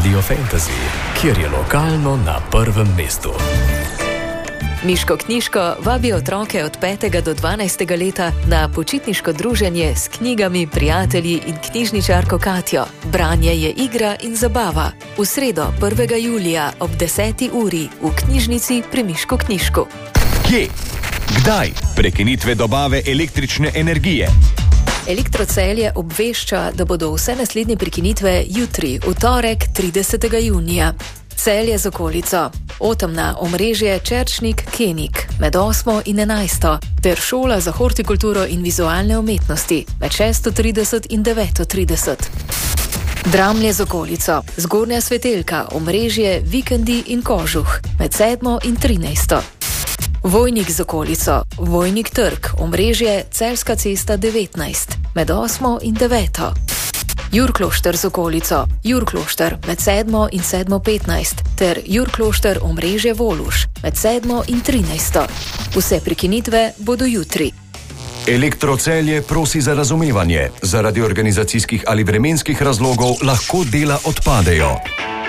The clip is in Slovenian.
Radio Fantasy, kjer je lokalno na prvem mestu. Miško knjižko vabi otroke od 5. do 12. leta na počitniško druženje s knjigami, prijatelji in knjižničarko Katjo. Branje je igra in zabava. V sredo 1. julija ob 10. uri v knjižnici pri Miško knjižku. Kje? Kdaj? Prekinitve dobave električne energije. Elektrocelje obvešča, da bodo vse naslednje prekinitve jutri, v torek 30. junija. Celje z okolico, Otomna, omrežje Čerčnik, Kenik med 8. in 11. ter šola za hortikulturo in vizualne umetnosti med 6:30 in 9:30. Dramlje z okolico, Zgornja Svetelka, omrežje Vikendi in Kožuh med 7. in 13. Vojnik z okolico, Vojnik trg, omrežje Celjska cesta 19 med 8. in 9. Jurklošter z okolico, Jurklošter med 7. in 7:15 ter Jurklošter omrežje Voluš med 7. in 13. Vse prekinitve bodo jutri. Elektrocelje prosi za razumevanje. Zaradi organizacijskih ali vremenskih razlogov lahko dela odpadejo.